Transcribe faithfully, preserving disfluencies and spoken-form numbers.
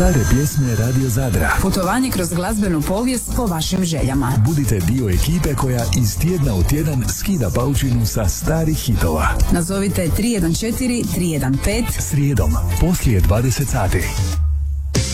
Stare pjesme Radio Zadra. Putovanje kroz glazbenu povijest po vašim željama. Budite dio ekipe koja iz tjedna u tjedan skida paučinu sa starih hitova. Nazovite tri jedan četiri tri jedan pet srijedom poslije dvadeset sati.